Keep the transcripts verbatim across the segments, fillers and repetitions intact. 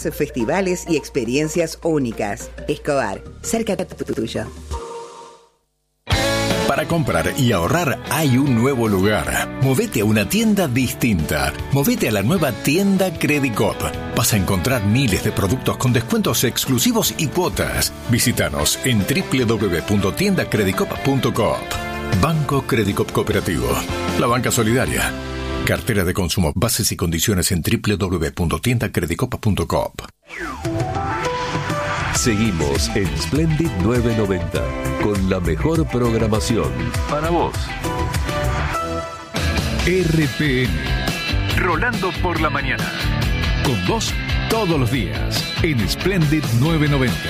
festivales y experiencias únicas. Escobar, cerca de tu tuyo. Para comprar y ahorrar hay un nuevo lugar. Movete a una tienda distinta. Movete a la nueva tienda Credicop. Vas a encontrar miles de productos con descuentos exclusivos y cuotas. Visítanos en doble u doble u doble u punto tienda credicop punto coop. Banco Credicop Cooperativo. La banca solidaria. Cartera de consumo. Bases y condiciones en doble u doble u doble u punto tienda credicop punto coop. Seguimos en Splendid novecientos noventa con la mejor programación para vos. R P M, Rolando por la mañana. Con vos todos los días en Splendid novecientos noventa.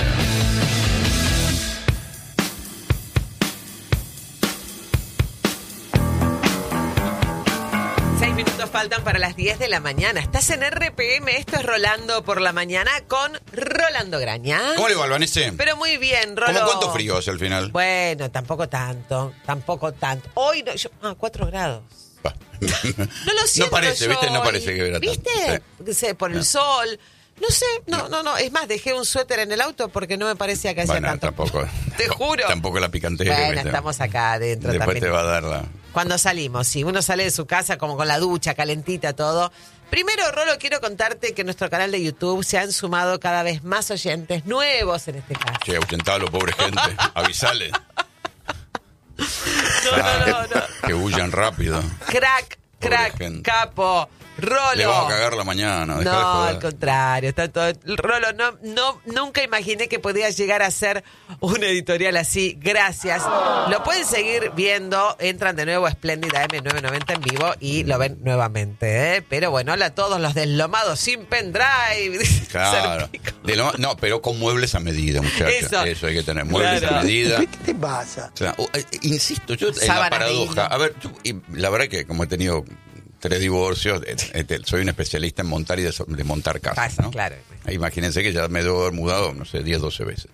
Faltan para las diez de la mañana. Estás en R P M, esto es Rolando por la mañana con Rolando Graña. ¿Cómo le va, Albanese? Pero muy bien, Rolo. ¿Cómo cuánto frío hace al final? Bueno, tampoco tanto, tampoco tanto. Hoy, no, yo, ah, cuatro grados. No lo siento. No parece, yo ¿viste? No hoy. parece que hubiera tanto. ¿Viste? Sí. Sí, por el no. sol. No sé, no, no, no. Es más, dejé un suéter en el auto porque no me parecía que hacía bueno, tanto. Tampoco. Te juro. Tampoco la picantera. Bueno, ¿viste? estamos acá adentro Después también. te va a dar la... Cuando salimos, sí, uno sale de su casa como con la ducha, calentita, todo. Primero, Rolo, quiero contarte que en nuestro canal de YouTube se han sumado cada vez más oyentes nuevos en este caso. Che, ahuyentalo, pobre gente. Avisale. No, no, no, no. Que huyan rápido. Crack, crack, capo. Rolo. Le vamos a cagar la mañana. Dejá no, de joder. Al contrario, está todo. Rolo, no, no, nunca imaginé que podía llegar a ser un editorial así. Gracias. Lo pueden seguir viendo. Entran de nuevo a Splendid A M novecientos noventa en vivo y lo ven nuevamente. ¿eh? Pero bueno, hola a todos los deslomados sin pendrive. Claro. De lo, no, pero con muebles a medida, muchachos. Eso. Eso hay que tener. Muebles claro. a medida. ¿Qué te pasa? O sea, eh, insisto, yo en la paradoja. A ver, yo, y la verdad que como he tenido tres divorcios, este, soy un especialista en montar y desmontar casas, ¿no? Claro. Imagínense que ya me debo haber mudado, no sé, diez, doce veces.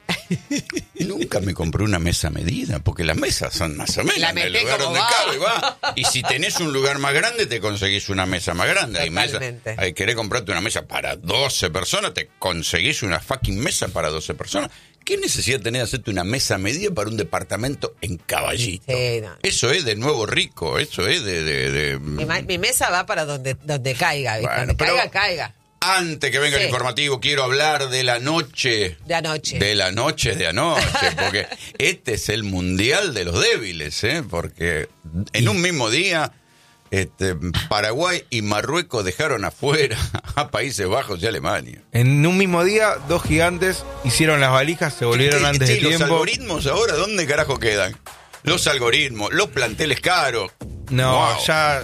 Y nunca me compré una mesa a medida, porque las mesas son más o menos la en el meté lugar como donde va. cabe, va. Y si tenés un lugar más grande, te conseguís una mesa más grande. Hay mesa, hay, querés comprarte una mesa para doce personas, te conseguís una fucking mesa para doce personas. ¿Qué necesidad tenés de hacerte una mesa a medida para un departamento en Caballito? Sí, no. Eso es de nuevo rico, eso es de... de, de... Mi, mi mesa va para donde, donde caiga, ¿viste? Bueno, donde pero caiga, caiga. Antes que venga sí. el informativo, quiero hablar de la noche. De anoche. De la noche de anoche, porque este es el mundial de los débiles, ¿eh? Porque en un mismo día... Este, Paraguay y Marruecos dejaron afuera a Países Bajos y Alemania. En un mismo día, dos gigantes hicieron las valijas, se volvieron antes sí, de los tiempo. ¿Los algoritmos ahora dónde carajo quedan? Los algoritmos, los planteles caros. No, wow. ya,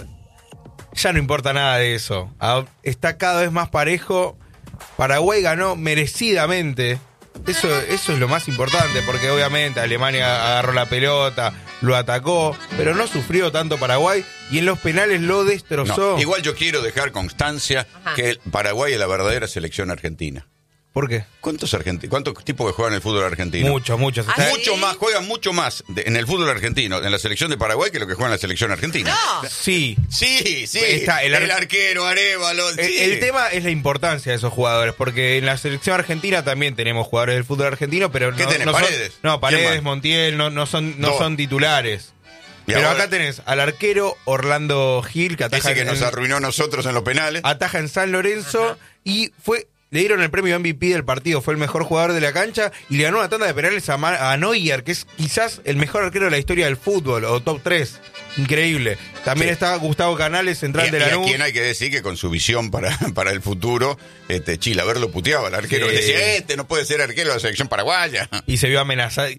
ya no importa nada de eso. Está cada vez más parejo. Paraguay ganó merecidamente. Eso, eso es lo más importante, porque obviamente Alemania agarró la pelota, lo atacó, pero no sufrió tanto Paraguay y en los penales lo destrozó. No, igual yo quiero dejar constancia Ajá. que Paraguay es la verdadera selección argentina. ¿Por qué? ¿Cuántos argentinos, cuántos tipos que juegan en el fútbol argentino? Muchos, muchos. ¿Ah, mucho sí? más, juegan mucho más de, en el fútbol argentino, en la selección de Paraguay, que lo que juegan en la selección argentina. No. Sí. Sí, sí. Está el, ar- el arquero, Arévalo. El, sí. el tema es la importancia de esos jugadores, porque en la selección argentina también tenemos jugadores del fútbol argentino, pero ¿Qué no, tenés, no Paredes? son, no, Paredes, Montiel, no, no son, no no. son titulares. Pero ahora, acá tenés al arquero Orlando Gil, que ataja ese que en, nos arruinó a nosotros en los penales. Ataja en San Lorenzo. Ajá. Y fue le dieron el premio M V P del partido, fue el mejor jugador de la cancha y le ganó una tanda de penales a, Ma- a Neuer, que es quizás el mejor arquero de la historia del fútbol, o top tres. Increíble. También sí. está Gustavo Canales, central y, de Lanús. Y a quien hay que decir que con su visión para, para el futuro, este Chilaver lo puteaba al arquero. Sí. Le decía, este no puede ser arquero de la selección paraguaya. Y se vio amenazado.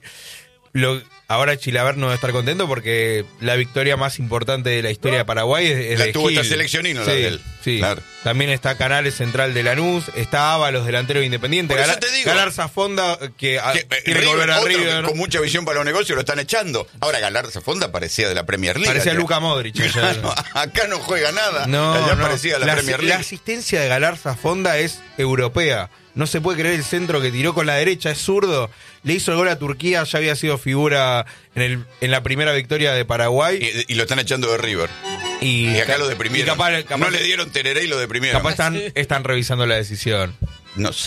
Lo, ahora Chilaver no va a estar contento porque la victoria más importante de la historia de Paraguay es, es la de tuvo Gil. esta selección y no sí, la de él. Sí. Claro. También está Canales, central de Lanús. Está Ábalos, delantero de Independiente. Por eso Galar, te digo. Galarza Fonda, que, a, que tiene que volver a River. Con mucha visión para los negocios lo están echando. Ahora Galarza Fonda parecía de la Premier League. Parecía allá. Luka Modric. Claro, acá no juega nada. No, allá no. parecía de la, la Premier League. La asistencia de Galarza Fonda es europea. No se puede creer el centro que tiró con la derecha, es zurdo. Le hizo el gol a Turquía, ya había sido figura en, el, en la primera victoria de Paraguay. Y, y lo están echando de River. Y, y acá lo deprimieron. Y capaz, capaz, no le dieron tereré y lo deprimieron. Capaz están, están revisando la decisión. No sé.